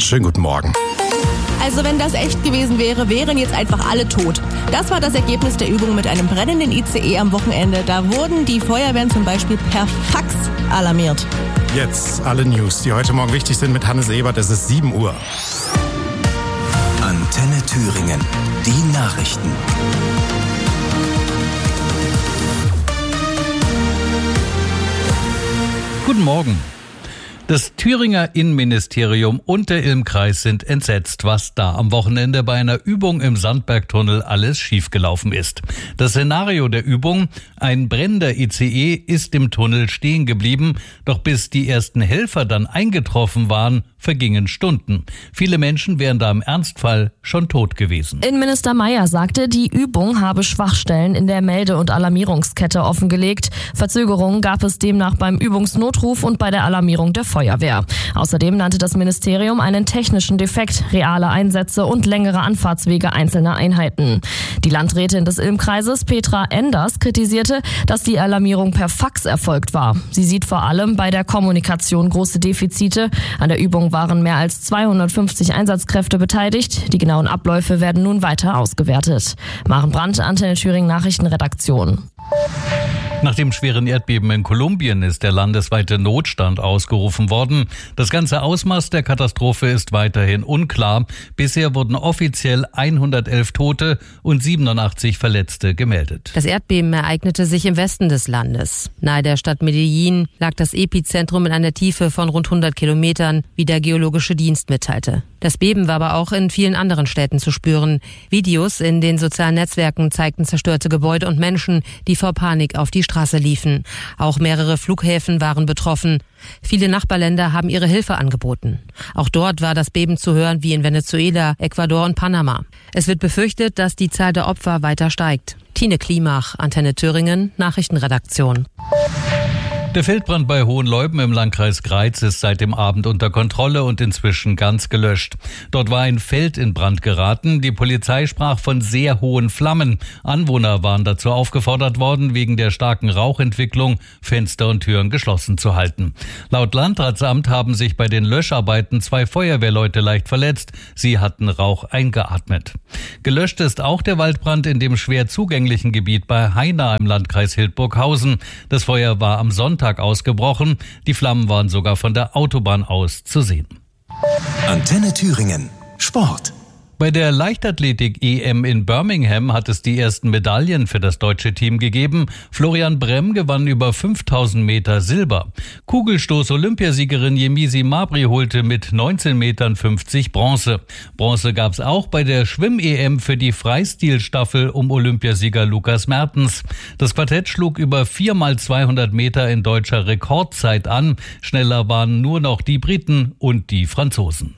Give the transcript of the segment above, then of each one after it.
Schönen guten Morgen. Also wenn das echt gewesen wäre, wären jetzt einfach alle tot. Das war das Ergebnis der Übung mit einem brennenden ICE am Wochenende. Da wurden die Feuerwehren zum Beispiel per Fax alarmiert. Jetzt alle News, die heute Morgen wichtig sind mit Hannes Ebert. Es ist 7 Uhr. Antenne Thüringen. Die Nachrichten. Guten Morgen. Das Thüringer Innenministerium und der Ilm-Kreis sind entsetzt, was da am Wochenende bei einer Übung im Sandbergtunnel alles schiefgelaufen ist. Das Szenario der Übung, ein brennender ICE ist im Tunnel stehen geblieben, doch bis die ersten Helfer dann eingetroffen waren, vergingen Stunden. Viele Menschen wären da im Ernstfall schon tot gewesen. Innenminister Mayer sagte, die Übung habe Schwachstellen in der Melde- und Alarmierungskette offengelegt. Verzögerungen gab es demnach beim Übungsnotruf und bei der Alarmierung der Feuerwehr. Außerdem nannte das Ministerium einen technischen Defekt, reale Einsätze und längere Anfahrtswege einzelner Einheiten. Die Landrätin des Ilm-Kreises, Petra Enders, kritisierte, dass die Alarmierung per Fax erfolgt war. Sie sieht vor allem bei der Kommunikation große Defizite. An der Übung waren mehr als 250 Einsatzkräfte beteiligt. Die genauen Abläufe werden nun weiter ausgewertet. Maren Brandt, Antenne Thüringen Nachrichtenredaktion. Nach dem schweren Erdbeben in Kolumbien ist der landesweite Notstand ausgerufen worden. Das ganze Ausmaß der Katastrophe ist weiterhin unklar. Bisher wurden offiziell 111 Tote und 87 Verletzte gemeldet. Das Erdbeben ereignete sich im Westen des Landes. Nahe der Stadt Medellin lag das Epizentrum in einer Tiefe von rund 100 Kilometern, wie der Geologische Dienst mitteilte. Das Beben war aber auch in vielen anderen Städten zu spüren. Videos in den sozialen Netzwerken zeigten zerstörte Gebäude und Menschen, die vor Panik auf die Straße liefen. Auch mehrere Flughäfen waren betroffen. Viele Nachbarländer haben ihre Hilfe angeboten. Auch dort war das Beben zu hören wie in Venezuela, Ecuador und Panama. Es wird befürchtet, dass die Zahl der Opfer weiter steigt. Tine Klimach, Antenne Thüringen, Nachrichtenredaktion. Der Feldbrand bei Hohenleuben im Landkreis Greiz ist seit dem Abend unter Kontrolle und inzwischen ganz gelöscht. Dort war ein Feld in Brand geraten. Die Polizei sprach von sehr hohen Flammen. Anwohner waren dazu aufgefordert worden, wegen der starken Rauchentwicklung Fenster und Türen geschlossen zu halten. Laut Landratsamt haben sich bei den Löscharbeiten 2 Feuerwehrleute leicht verletzt. Sie hatten Rauch eingeatmet. Gelöscht ist auch der Waldbrand in dem schwer zugänglichen Gebiet bei Haina im Landkreis Hildburghausen. Das Feuer war am Sonntag ausgebrochen. Die Flammen waren sogar von der Autobahn aus zu sehen. Antenne Thüringen. Sport. Bei der Leichtathletik-EM in Birmingham hat es die ersten Medaillen für das deutsche Team gegeben. Florian Bremm gewann über 5000 Meter Silber. Kugelstoß-Olympiasiegerin Yemisi Mabry holte mit 19,50 Metern Bronze. Bronze gab es auch bei der Schwimm-EM für die Freistilstaffel um Olympiasieger Lukas Mertens. Das Quartett schlug über 4x200 Meter in deutscher Rekordzeit an. Schneller waren nur noch die Briten und die Franzosen.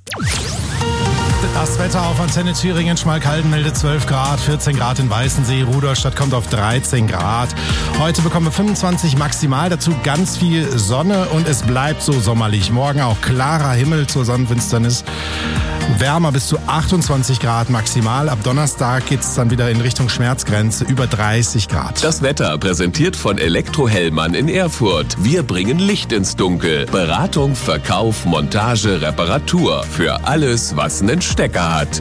Das Wetter auf Antenne Thüringen. Schmalkalden meldet 12 Grad, 14 Grad in Weißensee. Rudolstadt kommt auf 13 Grad. Heute bekommen wir 25 maximal, dazu ganz viel Sonne und es bleibt so sommerlich. Morgen auch klarer Himmel zur Sonnenfinsternis. Wärmer bis zu 28 Grad maximal. Ab Donnerstag geht's dann wieder in Richtung Schmerzgrenze, über 30 Grad. Das Wetter präsentiert von Elektrohellmann in Erfurt. Wir bringen Licht ins Dunkel. Beratung, Verkauf, Montage, Reparatur. Für alles, was einen Stecker hat.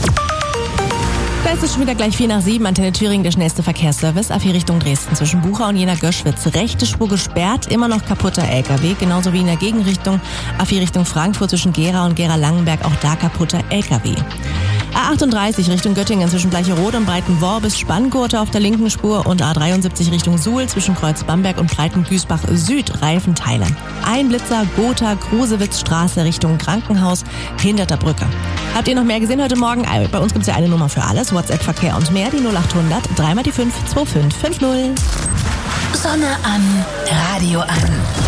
Da ist es schon wieder gleich 6:04, Antenne Thüringen, der schnellste Verkehrsservice. A4 Richtung Dresden zwischen Bucha und Jena-Göschwitz. Rechte Spur gesperrt, immer noch kaputter LKW. Genauso wie in der Gegenrichtung A4 Richtung Frankfurt zwischen Gera und Gera-Langenberg. Auch da kaputter LKW. A38 Richtung Göttingen zwischen Bleicherode und Breitenwohr bis Spanngurte auf der linken Spur und A73 Richtung Suhl zwischen Kreuz-Bamberg und Breitengüßbach Süd Reifenteile. Ein Blitzer, Gotha, Krusewitzstraße Richtung Krankenhaus, hinterter Brücke. Habt ihr noch mehr gesehen heute Morgen? Bei uns gibt es ja eine Nummer für alles. WhatsApp-Verkehr und mehr, die 0800 3 mal die 5 2550. Sonne an, Radio an.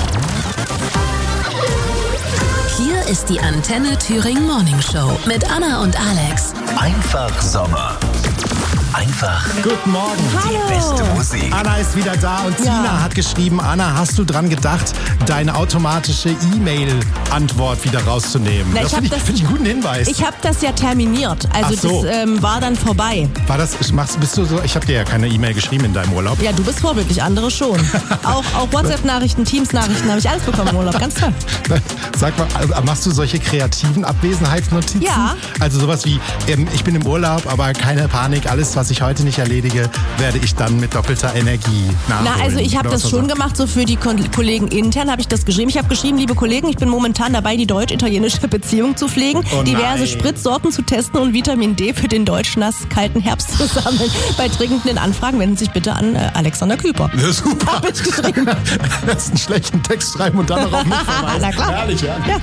Hier ist die Antenne Thüringen Morning Show mit Anna und Alex. Einfach Sommer. einfach Guten Morgen. die beste Musik. Anna ist wieder da und Tina hat geschrieben, Anna, hast du dran gedacht, deine automatische E-Mail-Antwort wieder rauszunehmen? Na, Das finde ich einen guten Hinweis. Ich habe das ja terminiert. Also Ach so. das war dann vorbei. War das, bist du so, ich habe dir ja keine E-Mail geschrieben in deinem Urlaub. Ja, du bist vorbildlich, andere schon. auch WhatsApp-Nachrichten, Teams-Nachrichten habe ich alles bekommen im Urlaub. Ganz toll. Sag mal, machst du solche kreativen Abwesenheitsnotizen? Ja. Also sowas wie, ich bin im Urlaub, aber keine Panik, alles, was ich heute nicht erledige, werde ich dann mit doppelter Energie nachholen. Na, also ich habe das schon gemacht, so für die Kollegen intern habe ich das geschrieben. Ich habe geschrieben, liebe Kollegen, ich bin momentan dabei, die deutsch-italienische Beziehung zu pflegen, diverse Spritzsorten zu testen und Vitamin D für den deutsch-nass-kalten Herbst zu sammeln. Bei dringenden Anfragen wenden Sie sich bitte an Alexander Küper. Ja, super. Hab ich geschrieben. Erst einen schlechten Text schreiben und dann darauf mitverweisen. Na klar. Herrlich, ja.